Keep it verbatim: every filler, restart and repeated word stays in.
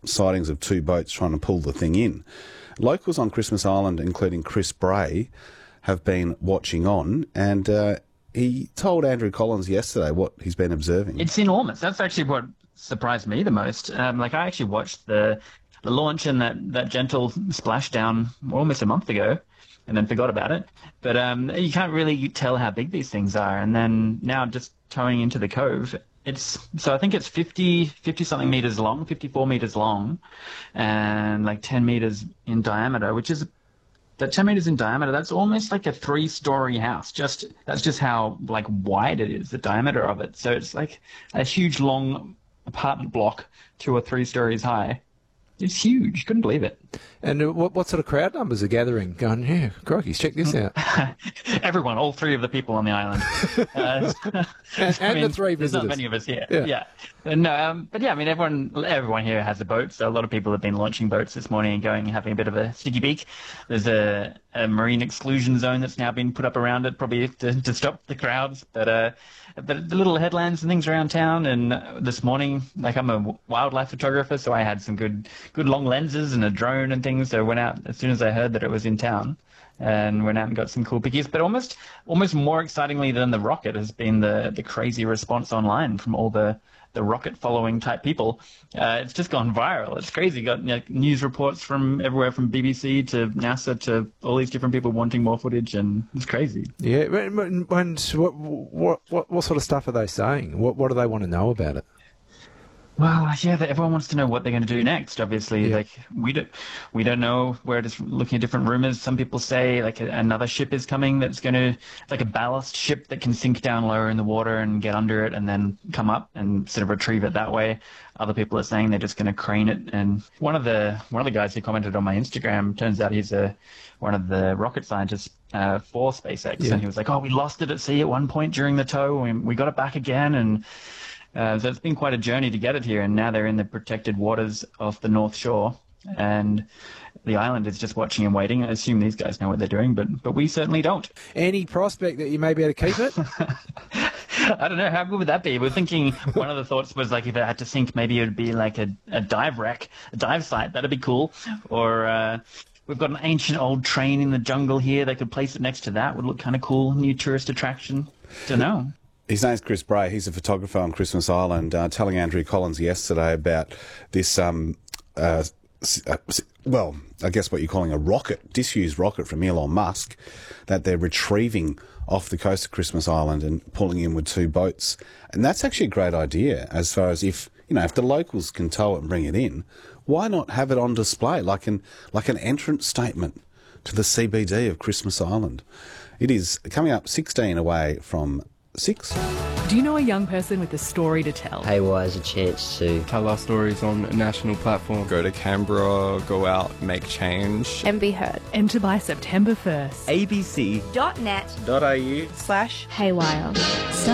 sightings of two boats trying to pull the thing in. Locals on Christmas Island, including Chris Bray, have been watching on, and uh, he told Andrew Collins yesterday what he's been observing. It's enormous. That's actually what surprised me the most. Um, like, I actually watched the, the launch and that, that gentle splashdown almost a month ago, and then forgot about it. But um, you can't really tell how big these things are. And then now just towing into the cove, it's so I think it's fifty, fifty something meters long, fifty-four meters long, and like ten meters in diameter, which is that ten meters in diameter. That's almost like a three-story house. Just that's just how like wide it is, the diameter of it. So it's like a huge, long apartment block, two or three stories high. It's huge. Couldn't believe it. And what, what sort of crowd numbers are gathering? Going, yeah, crikey, check this out. Everyone, all three of the people on the island. Uh, and and I mean, the three there's visitors. not many of us here. Yeah. yeah. No, um, but yeah, I mean, everyone everyone here has a boat. So a lot of people have been launching boats this morning and going, having a bit of a sticky beak. There's a, a marine exclusion zone that's now been put up around it, probably to, to stop the crowds. But uh, but the little headlands and things around town. And this morning, like, I'm a wildlife photographer, so I had some good good long lenses and a drone and things. So I went out as soon as I heard that it was in town, and went out and got some cool pictures. But almost almost more excitingly than the rocket has been the the crazy response online from all the the rocket following type people. Uh, it's just gone viral. It's crazy. Got, you know, news reports from everywhere, from B B C to NASA to all these different people wanting more footage, and it's crazy. Yeah, and, and what, what what what sort of stuff are they saying? What what do they want to know about it? Well, yeah, everyone wants to know what they're going to do next. Obviously, Yeah. like we don't, we don't know. We're just looking at different rumors. Some people say like a, another ship is coming that's going to, like a ballast ship that can sink down lower in the water and get under it and then come up and sort of retrieve it that way. Other people are saying they're just going to crane it. And one of the one of the guys who commented on my Instagram, turns out he's a one of the rocket scientists uh, for SpaceX, Yeah. and he was like, "Oh, we lost it at sea at one point during the tow, and we got it back again." And Uh, so it's been quite a journey to get it here, and now they're in the protected waters off the North Shore, and the island is just watching and waiting. I assume these guys know what they're doing, but but we certainly don't. Any prospect that you may be able to keep it? I don't know, how good would that be? We're thinking, one of the thoughts was like if it had to sink, maybe it would be like a, a dive wreck, a dive site. That'd be cool. Or uh, we've got an ancient old train in the jungle here. They could place it next to that. Would look kind of cool. New tourist attraction. Don't know. His name's Chris Bray. He's a photographer on Christmas Island, uh, telling Andrew Collins yesterday about this, um, uh, uh, well, I guess what you're calling a rocket, disused rocket from Elon Musk, that they're retrieving off the coast of Christmas Island and pulling in with two boats. And that's actually a great idea, as far as if, you know, if the locals can tow it and bring it in, why not have it on display, like an, like an entrance statement to the C B D of Christmas Island? It is coming up sixteen away from six. Do you know a young person with a story to tell? Haywire has a chance to tell our stories on a national platform. Go to Canberra, go out, make change. And be heard. Enter by September first. abc dot net dot a u slash haywire.